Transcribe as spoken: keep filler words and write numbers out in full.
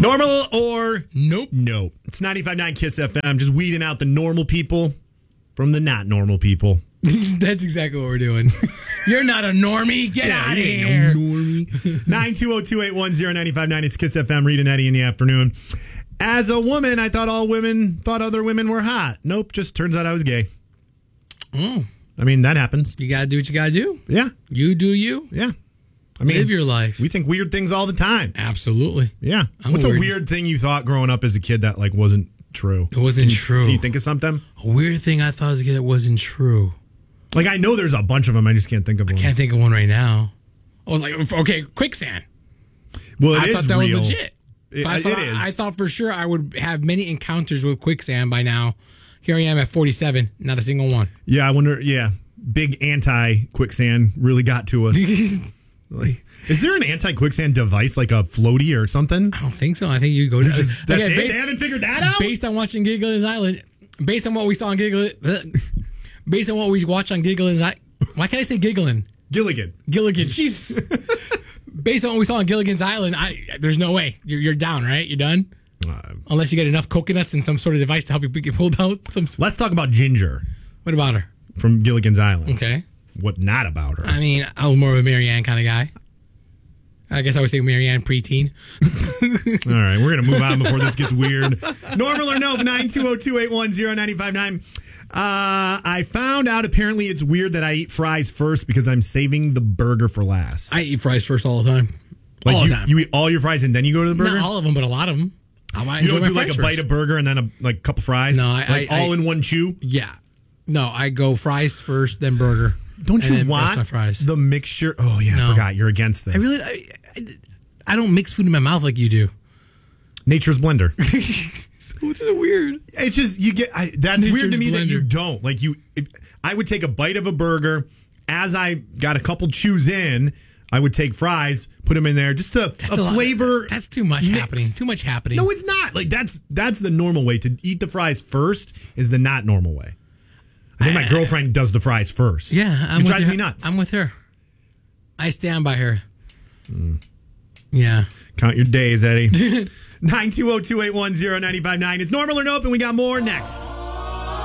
Normal or Nope. nope. It's ninety-five point nine Kiss F M, just weeding out the normal people from the not normal people. That's exactly what we're doing. You're not a normie. Get Yeah, out of you ain't here. no normie. nine two zero, two eight one zero, nine five nine. It's Kiss F M, Reed and Eddie in the afternoon. As a woman, I thought all women thought other women were hot. Nope, just turns out I was gay. Oh, I mean, that happens. you got to do what you got to do. Yeah, You do you. yeah. I mean, Live your life. we think weird things all the time. Absolutely. Yeah. I'm What's weird. a weird thing you thought growing up as a kid that like wasn't true? It wasn't Can you- true. Can you think of something? A weird thing I thought as a kid that wasn't true. Like, I know there's a bunch of them. I just can't think of one. Can't think of one right now. Oh, like, okay, quicksand. Well, it I is thought that real. was legit. It, But I it thought, is. I thought for sure I would have many encounters with quicksand by now. Here I am at forty-seven, not a single one. Yeah, I wonder. Yeah, big anti quicksand really got to us. Like, is there an anti quicksand device like a floaty or something? I don't think so. I think you go to Just, that's again, it. based, They haven't figured that out. based on watching Giggles Island, based on what we saw on Giggle, based on what we watch on Giggling Island. Why can't I say giggling? Gilligan. Gilligan. Jeez. Based on what we saw on Gilligan's Island, I there's no way you're you're down, right? You're done. Uh, Unless you get enough coconuts and some sort of device to help you get pulled out. Some. let's talk about Ginger What about her? from Gilligan's Island. Okay. What not about her? I mean, I was more of a Marianne kind of guy. I guess I would say Marianne preteen. All right, we're gonna move on before this gets weird. Normal or no? nine two zero, two eight one zero, nine five nine. Uh, I found out apparently it's weird that I eat fries first because I'm saving the burger for last. I eat fries first all the time. Like all you, the time. you eat all your fries and then you go to the burger. Not all of them, but a lot of them. I might You enjoy don't my do like fries a first. bite of burger and then a like couple fries. No, I- like I- all I- in one chew. Yeah. No, I go fries first, then burger. Don't and you then rest want my fries? the mixture? Oh yeah, I No. forgot. You're against this. I really, I, I, I don't mix food in my mouth like you do. Nature's blender. What's so weird? It's just you get. I, that's Nature's weird to me that you blender. don't like you. If, I would take a bite of a burger as I got a couple chews in. I would take fries, put them in there, just a, a, a lot- flavor. That's too much mix. happening. Too much happening. No, it's not. Like that's that's the normal way to eat the fries first. Is the not normal way. I think my girlfriend does the fries first. Yeah, I'm it with drives her. me nuts. I'm with her. I stand by her. Yeah. Count your days, Eddie. nine two zero, two eight one zero, nine five nine. It's normal or nope, and we got more next.